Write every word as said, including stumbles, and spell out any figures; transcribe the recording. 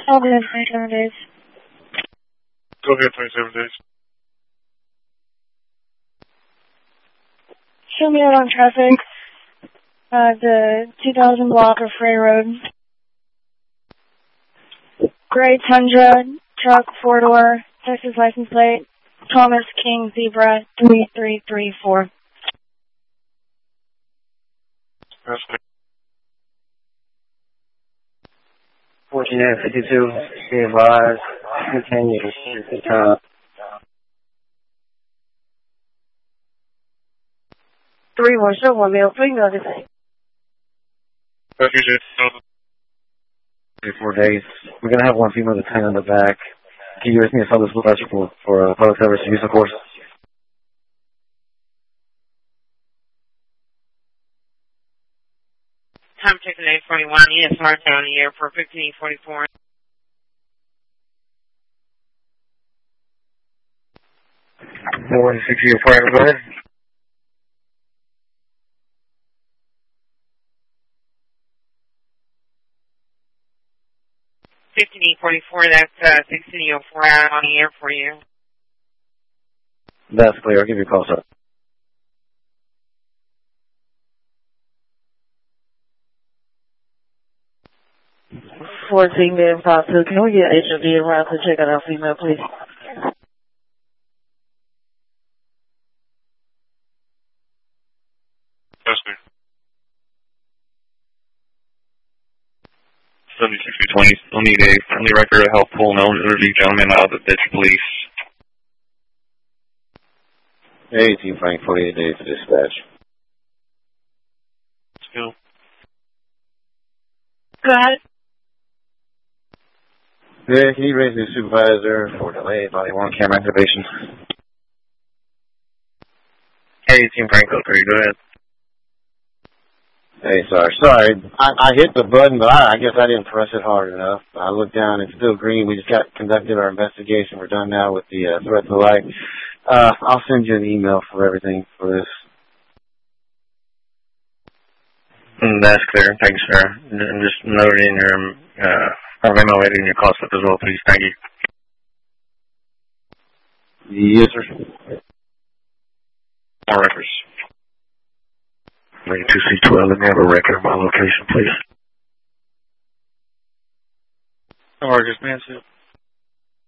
I'll be in twenty-seven days. Go ahead, twenty-seven days. Show me out on traffic. Uh, the two thousand block of Frey Road. Gray Tundra, truck, four-door, Texas license plate, Thomas King Zebra, three three three four. That's good. fourteen fifty-two, be advised, continue to time. Three more, show one meal, three meal, this thing. That's usually Four days. We're going to have one female to ten in the back. Can you give me a solid supervisor for, for uh, public service use of force? Time taken eight forty-one, E S R County Airport, fifteen forty-four. one sixty four, go ahead. fifteen forty-four, that's uh, sixteen oh four out on the air for you. That's clear. I'll give you a call, sir. fourteen man five two. Can we get H O D around to check out our female, please? That's good. seventy-six twenty, still need a friendly record of help pull known interview gentleman out of the ditch police. Hey, Team Frank, forty-eight days to dispatch. Let's go. Go ahead. Yeah, can you raise the supervisor for delay body one camera activation? Hey, Team Franco three, go ahead. Hey, sorry. Sorry, I, I hit the button, but I, I guess I didn't press it hard enough. I looked down, it's still green. We just got conducted our investigation. We're done now with the uh, threat to life. Uh, I'll send you an email for everything for this. Mm, that's clear. Thanks, sir. And just note it in your, uh, or memo it in your call slip as well, please. Thank you. Yes, sir. More records. Bring two C twelve. Let me have a record of my location, please. All right, just man,